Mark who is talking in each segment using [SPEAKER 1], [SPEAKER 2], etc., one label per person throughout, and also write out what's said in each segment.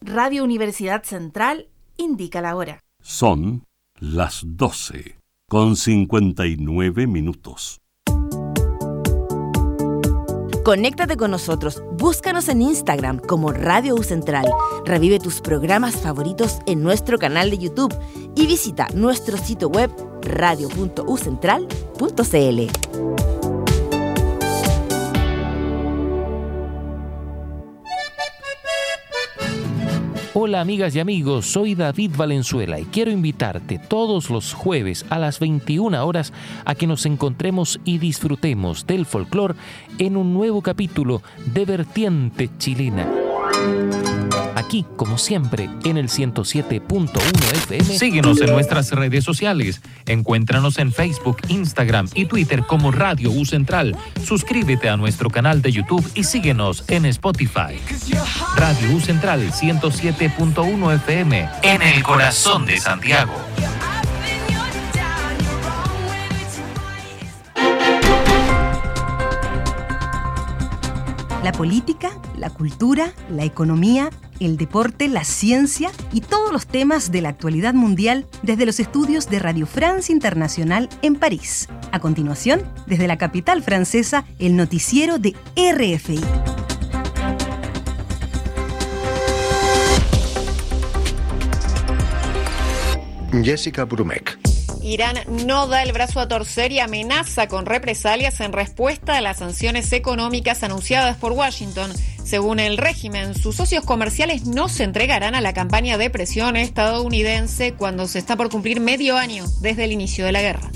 [SPEAKER 1] Radio Universidad Central indica la hora.
[SPEAKER 2] Son las 12:59.
[SPEAKER 3] Conéctate con nosotros, búscanos en Instagram como Radio U Central, revive tus programas favoritos en nuestro canal de YouTube y visita nuestro sitio web radio.ucentral.cl.
[SPEAKER 4] Hola amigas y amigos, soy David Valenzuela y quiero invitarte todos los jueves a las 21 horas a que nos encontremos y disfrutemos del folclore en un nuevo capítulo de Vertiente Chilena. Aquí, como siempre, en el 107.1 FM. Síguenos en nuestras redes sociales. Encuéntranos en Facebook, Instagram y Twitter como Radio U Central. Suscríbete a nuestro canal de YouTube y síguenos en Spotify. Radio U Central 107.1 FM, en el corazón de Santiago.
[SPEAKER 5] La política, la cultura, la economía, el deporte, la ciencia y todos los temas de la actualidad mundial desde los estudios de Radio France Internacional en París. A continuación, desde la capital francesa, el noticiero de RFI.
[SPEAKER 6] Jessica Brumeck.
[SPEAKER 7] Irán no da el brazo a torcer y amenaza con represalias en respuesta a las sanciones económicas anunciadas por Washington. Según el régimen, sus socios comerciales no se entregarán a la campaña de presión estadounidense cuando se está por cumplir medio año desde el inicio de la guerra.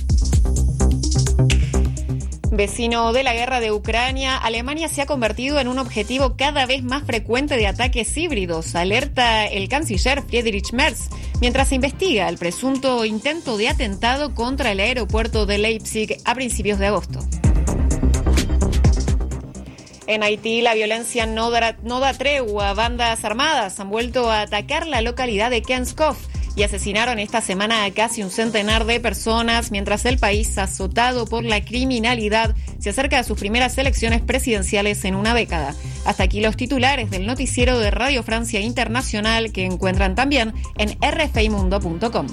[SPEAKER 7] Vecino de la guerra de Ucrania, Alemania se ha convertido en un objetivo cada vez más frecuente de ataques híbridos, alerta el canciller Friedrich Merz, mientras se investiga el presunto intento de atentado contra el aeropuerto de Leipzig a principios de agosto. En Haití, la violencia no da tregua. Bandas armadas han vuelto a atacar la localidad de Kenskov y asesinaron esta semana a casi un centenar de personas, mientras el país, azotado por la criminalidad, se acerca a sus primeras elecciones presidenciales en una década. Hasta aquí los titulares del noticiero de Radio Francia Internacional, que encuentran también en rfimundo.com.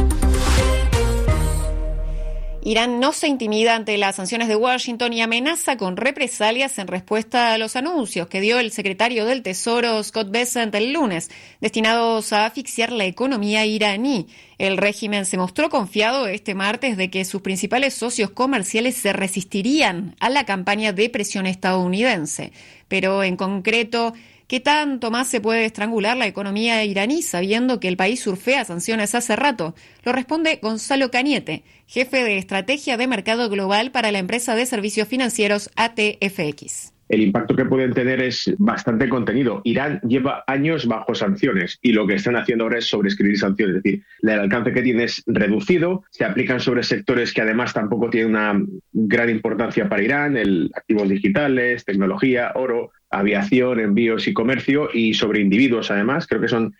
[SPEAKER 7] Irán no se intimida ante las sanciones de Washington y amenaza con represalias en respuesta a los anuncios que dio el secretario del Tesoro Scott Bessent el lunes, destinados a asfixiar la economía iraní. El régimen se mostró confiado este martes de que sus principales socios comerciales se resistirían a la campaña de presión estadounidense. Pero en concreto, ¿qué tanto más se puede estrangular la economía iraní sabiendo que el país surfea sanciones hace rato? Lo responde Gonzalo Cañete, jefe de estrategia de mercado global para la empresa de servicios financieros ATFX.
[SPEAKER 8] El impacto que pueden tener es bastante contenido. Irán lleva años bajo sanciones y lo que están haciendo ahora es sobreescribir sanciones. Es decir, el alcance que tiene es reducido, se aplican sobre sectores que además tampoco tienen una gran importancia para Irán, activos digitales, tecnología, oro, aviación, envíos y comercio, y sobre individuos además. Creo que son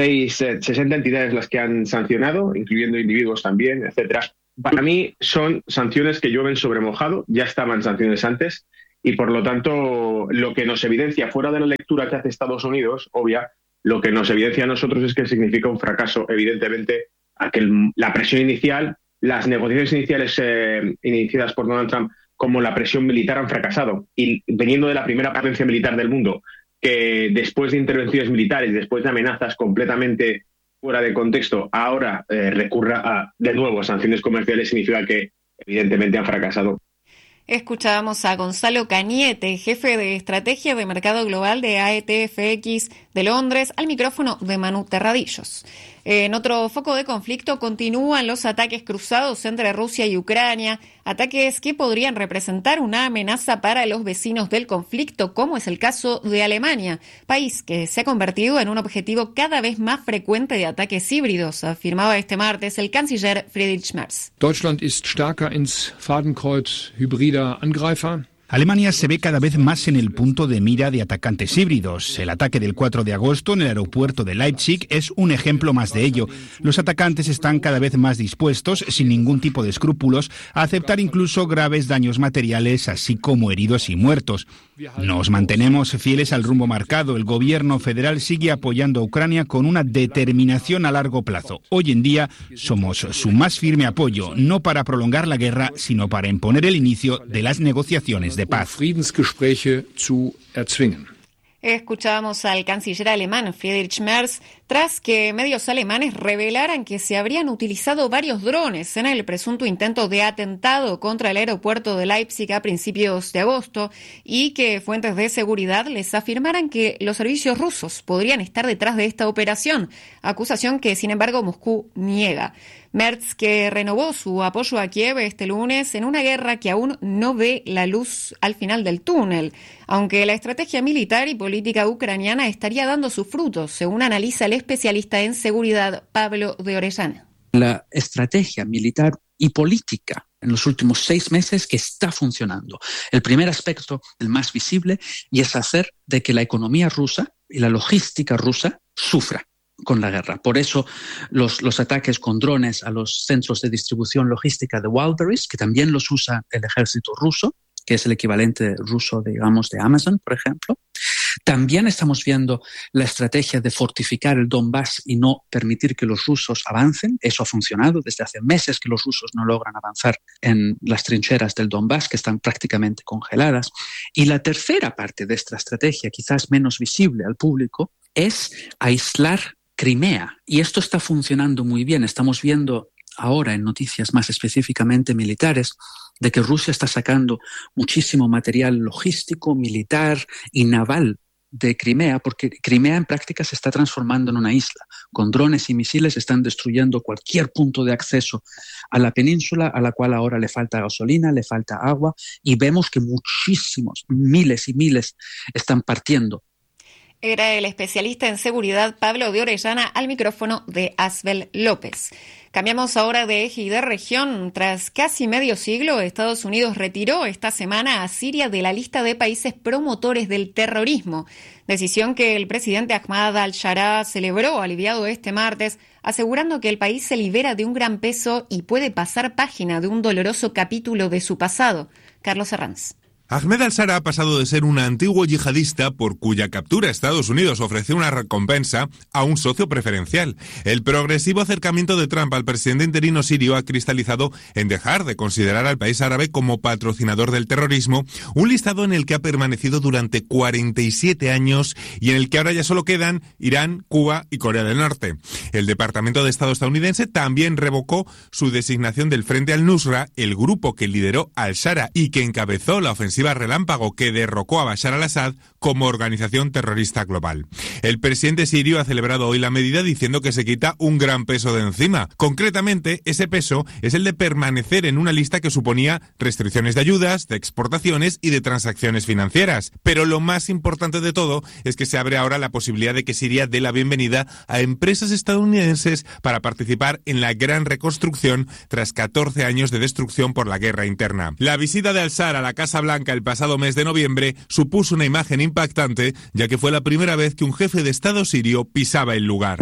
[SPEAKER 8] 60 entidades las que han sancionado, incluyendo individuos también, etcétera. Para mí son sanciones que llueven sobre mojado, ya estaban sanciones antes, y por lo tanto lo que nos evidencia, fuera de la lectura que hace Estados Unidos, obvia, lo que nos evidencia a nosotros es que significa un fracaso, evidentemente, a que la presión inicial, las negociaciones iniciales iniciadas por Donald Trump como la presión militar han fracasado. Y veniendo de la primera potencia militar del mundo, que después de intervenciones militares, después de amenazas completamente fuera de contexto, ahora recurra de nuevo a sanciones comerciales, significa que evidentemente han fracasado.
[SPEAKER 7] Escuchábamos a Gonzalo Cañete, jefe de estrategia de mercado global de ATFX de Londres, al micrófono de Manu Terradillos. En otro foco de conflicto continúan los ataques cruzados entre Rusia y Ucrania, ataques que podrían representar una amenaza para los vecinos del conflicto, como es el caso de Alemania, país que se ha convertido en un objetivo cada vez más frecuente de ataques híbridos, afirmaba este martes el canciller Friedrich Merz.
[SPEAKER 9] Deutschland ist stärker ins Fadenkreuz hybrider Angreifer Alemania se ve cada vez más en el punto de mira de atacantes híbridos. El ataque del 4 de agosto en el aeropuerto de Leipzig es un ejemplo más de ello. Los atacantes están cada vez más dispuestos, sin ningún tipo de escrúpulos, a aceptar incluso graves daños materiales, así como heridos y muertos. Nos mantenemos fieles al rumbo marcado. El gobierno federal sigue apoyando a Ucrania con una determinación a largo plazo. Hoy en día somos su más firme apoyo, no para prolongar la guerra, sino para imponer el inicio de las negociaciones de paz.
[SPEAKER 7] Escuchábamos al canciller alemán Friedrich Merz tras que medios alemanes revelaran que se habrían utilizado varios drones en el presunto intento de atentado contra el aeropuerto de Leipzig a principios de agosto y que fuentes de seguridad les afirmaran que los servicios rusos podrían estar detrás de esta operación, acusación que sin embargo Moscú niega. Merz, que renovó su apoyo a Kiev este lunes en una guerra que aún no ve la luz al final del túnel, aunque la estrategia militar y política ucraniana estaría dando sus frutos, según analiza el especialista en seguridad Pablo de Orellana.
[SPEAKER 10] La estrategia militar y política en los últimos 6 meses que está funcionando. El primer aspecto, el más visible, y es hacer de que la economía rusa y la logística rusa sufra con la guerra. Por eso los ataques con drones a los centros de distribución logística de Wildberries, que también los usa el ejército ruso, que es el equivalente ruso, digamos, de Amazon, por ejemplo. También estamos viendo la estrategia de fortificar el Donbass y no permitir que los rusos avancen. Eso ha funcionado. Desde hace meses que los rusos no logran avanzar en las trincheras del Donbass, que están prácticamente congeladas. Y la tercera parte de esta estrategia, quizás menos visible al público, es aislar Crimea. Y esto está funcionando muy bien. Estamos viendo ahora en noticias más específicamente militares de que Rusia está sacando muchísimo material logístico, militar y naval de Crimea, porque Crimea en práctica se está transformando en una isla. Con drones y misiles están destruyendo cualquier punto de acceso a la península, a la cual ahora le falta gasolina, le falta agua, y vemos que muchísimos, miles y miles están partiendo.
[SPEAKER 7] Era el especialista en seguridad Pablo de Orellana al micrófono de Asbel López. Cambiamos ahora de eje y de región. Tras casi medio siglo, Estados Unidos retiró esta semana a Siria de la lista de países promotores del terrorismo, decisión que el presidente Ahmad al-Sharaa celebró aliviado este martes, asegurando que el país se libera de un gran peso y puede pasar página de un doloroso capítulo de su pasado. Carlos Herranz.
[SPEAKER 11] Ahmed al-Sharaa ha pasado de ser un antiguo yihadista por cuya captura Estados Unidos ofreció una recompensa a un socio preferencial. El progresivo acercamiento de Trump al presidente interino sirio ha cristalizado en dejar de considerar al país árabe como patrocinador del terrorismo, un listado en el que ha permanecido durante 47 años y en el que ahora ya solo quedan Irán, Cuba y Corea del Norte. El Departamento de Estado estadounidense también revocó su designación del Frente al-Nusra, el grupo que lideró al-Sharaa y que encabezó la ofensiva relámpago que derrocó a Bashar al-Assad como organización terrorista global. El presidente sirio ha celebrado hoy la medida diciendo que se quita un gran peso de encima. Concretamente, ese peso es el de permanecer en una lista que suponía restricciones de ayudas, de exportaciones y de transacciones financieras. Pero lo más importante de todo es que se abre ahora la posibilidad de que Siria dé la bienvenida a empresas estadounidenses para participar en la gran reconstrucción tras 14 años de destrucción por la guerra interna. La visita de al-Sharaa a la Casa Blanca el pasado mes de noviembre supuso una imagen impactante, ya que fue la primera vez que un jefe de Estado sirio pisaba el lugar.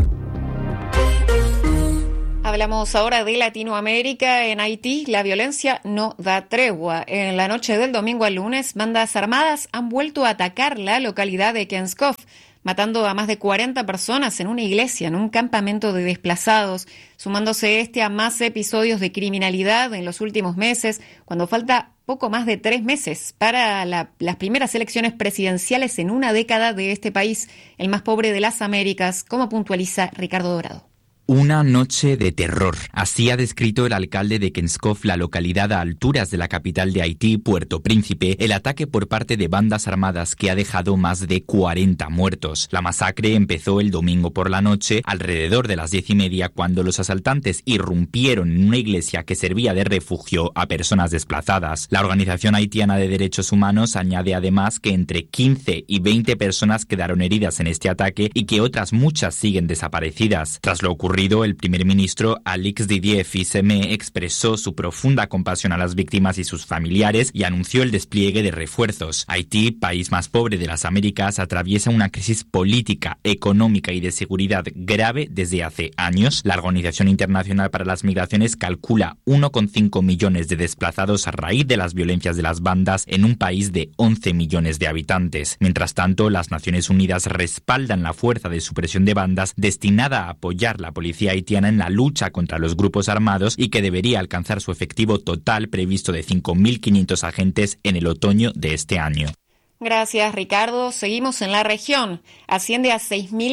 [SPEAKER 7] Hablamos ahora de Latinoamérica. En Haití, la violencia no da tregua. En la noche del domingo al lunes, bandas armadas han vuelto a atacar la localidad de Kenskov, matando a más de 40 personas en una iglesia, en un campamento de desplazados, sumándose a más episodios de criminalidad en los últimos meses, cuando falta poco más de 3 meses para las primeras elecciones presidenciales en una década de este país, el más pobre de las Américas, como puntualiza Ricardo Dorado.
[SPEAKER 12] Una noche de terror. Así ha descrito el alcalde de Kenskov, la localidad a alturas de la capital de Haití, Puerto Príncipe, el ataque por parte de bandas armadas que ha dejado más de 40 muertos. La masacre empezó el domingo por la noche, alrededor de las 10:30, cuando los asaltantes irrumpieron en una iglesia que servía de refugio a personas desplazadas. La Organización Haitiana de Derechos Humanos añade además que entre 15 y 20 personas quedaron heridas en este ataque y que otras muchas siguen desaparecidas. Tras lo ocurrido ocurrido, el primer ministro Alix Didier Fils-Aimé expresó su profunda compasión a las víctimas y sus familiares y anunció el despliegue de refuerzos. Haití, país más pobre de las Américas, atraviesa una crisis política, económica y de seguridad grave desde hace años. La Organización Internacional para las Migraciones calcula 1,5 millones de desplazados a raíz de las violencias de las bandas en un país de 11 millones de habitantes. Mientras tanto, las Naciones Unidas respaldan la fuerza de supresión de bandas destinada a apoyar la policía haitiana en la lucha contra los grupos armados y que debería alcanzar su efectivo total previsto de 5.500 agentes en el otoño de este año.
[SPEAKER 7] Gracias, Ricardo. Seguimos en la región. Asciende a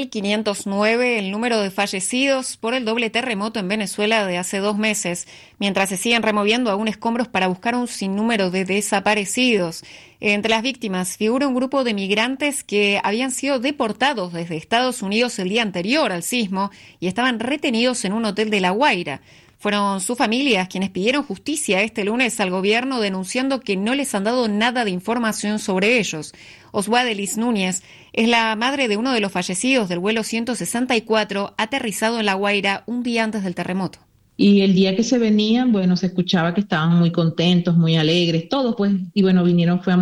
[SPEAKER 7] 6.509 el número de fallecidos por el doble terremoto en Venezuela de hace 2 meses, mientras se siguen removiendo aún escombros para buscar un sinnúmero de desaparecidos. Entre las víctimas figura un grupo de migrantes que habían sido deportados desde Estados Unidos el día anterior al sismo y estaban retenidos en un hotel de La Guaira. Fueron sus familias quienes pidieron justicia este lunes al gobierno denunciando que no les han dado nada de información sobre ellos. Oswadelis Núñez es la madre de uno de los fallecidos del vuelo 164 aterrizado en La Guaira un día antes del terremoto.
[SPEAKER 13] Y el día que se venían, bueno, se escuchaba que estaban muy contentos, muy alegres, todos pues, y bueno, vinieron fue a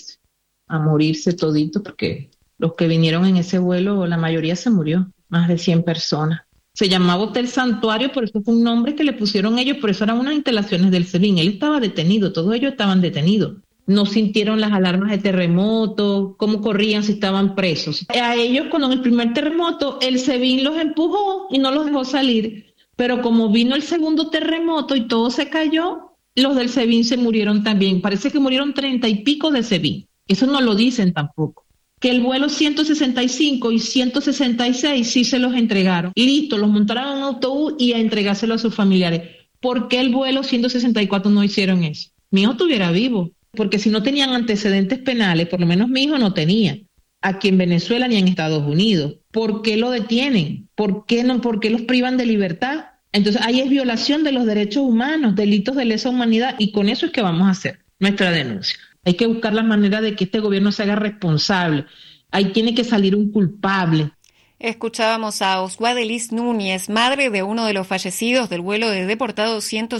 [SPEAKER 13] morirse toditos, porque los que vinieron en ese vuelo, la mayoría se murió, más de 100 personas. Se llamaba Hotel Santuario, por eso fue un nombre que le pusieron ellos, por eso eran unas instalaciones del SEBIN. Él estaba detenido, todos ellos estaban detenidos. No sintieron las alarmas de terremoto, cómo corrían si estaban presos. A ellos, cuando en el primer terremoto, el SEBIN los empujó y no los dejó salir. Pero como vino el segundo terremoto y todo se cayó, los del SEBIN se murieron también. Parece que murieron 30 y pico de SEBIN. Eso no lo dicen tampoco. Que el vuelo 165 y 166 sí se los entregaron. Listo, los montaron en un autobús y a entregárselo a sus familiares. ¿Por qué el vuelo 164 no hicieron eso? Mi hijo estuviera vivo, porque si no tenían antecedentes penales, por lo menos mi hijo no tenía, aquí en Venezuela ni en Estados Unidos. ¿Por qué lo detienen? ¿Por qué los privan de libertad? Entonces ahí es violación de los derechos humanos, delitos de lesa humanidad, y con eso es que vamos a hacer nuestra denuncia. Hay que buscar la manera de que este gobierno se haga responsable. Ahí tiene que salir un culpable.
[SPEAKER 7] Escuchábamos a Oswadelis Núñez, madre de uno de los fallecidos del vuelo de deportados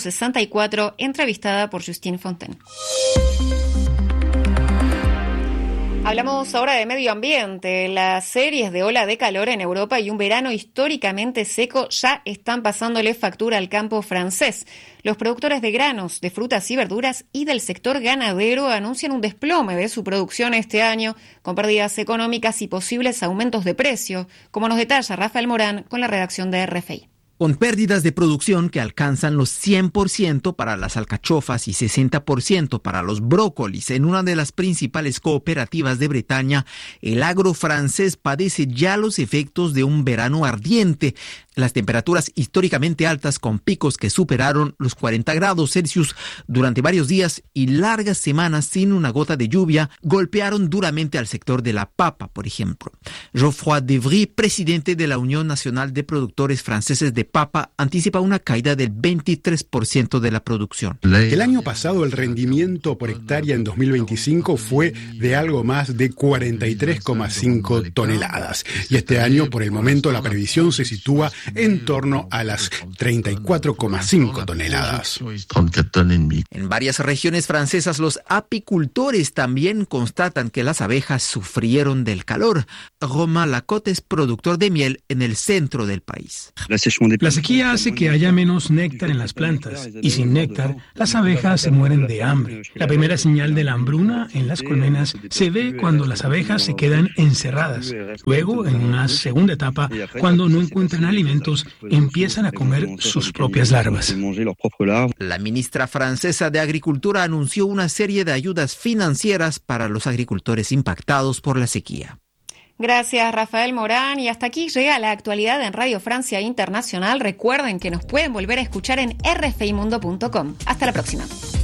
[SPEAKER 7] 164, entrevistada por Justine Fontaine. Hablamos ahora de medio ambiente. Las series de ola de calor en Europa y un verano históricamente seco ya están pasándole factura al campo francés. Los productores de granos, de frutas y verduras y del sector ganadero anuncian un desplome de su producción este año, con pérdidas económicas y posibles aumentos de precio, como nos detalla Rafael Morán con la redacción de RFI.
[SPEAKER 14] Con pérdidas de producción que alcanzan los 100% para las alcachofas y 60% para los brócolis en una de las principales cooperativas de Bretaña, el agro francés padece ya los efectos de un verano ardiente. Las temperaturas históricamente altas con picos que superaron los 40 grados Celsius durante varios días y largas semanas sin una gota de lluvia golpearon duramente al sector de la papa, por ejemplo. Geoffroy Devry, presidente de la Unión Nacional de Productores Franceses de Papa, anticipa una caída del 23% de la producción.
[SPEAKER 15] El año pasado el rendimiento por hectárea en 2025 fue de algo más de 43,5 toneladas. Y este año, por el momento, la previsión se sitúa en torno a las 34,5 toneladas.
[SPEAKER 14] En varias regiones francesas, los apicultores también constatan que las abejas sufrieron del calor. Romain Lacote es productor de miel en el centro del país.
[SPEAKER 16] La sequía hace que haya menos néctar en las plantas, y sin néctar, las abejas se mueren de hambre. La primera señal de la hambruna en las colmenas se ve cuando las abejas se quedan encerradas. Luego, en una segunda etapa, cuando no encuentran alimentos, empiezan a comer sus propias larvas.
[SPEAKER 14] La ministra francesa de Agricultura anunció una serie de ayudas financieras para los agricultores impactados por la sequía.
[SPEAKER 7] Gracias, Rafael Morán. Y hasta aquí llega la actualidad en Radio Francia Internacional. Recuerden que nos pueden volver a escuchar en rfimundo.com. Hasta la próxima.